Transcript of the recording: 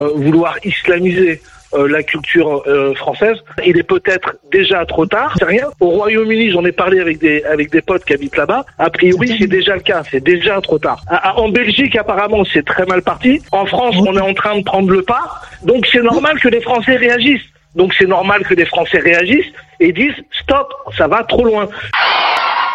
vouloir islamiser la culture française. Il est peut-être déjà trop tard, c'est rien. Au Royaume-Uni, j'en ai parlé avec des potes qui habitent là-bas. A priori, c'est déjà le cas, c'est déjà trop tard. En Belgique, apparemment, c'est très mal parti. En France, on est en train de prendre le pas. Donc, c'est normal que les Français réagissent. Et disent stop, ça va trop loin.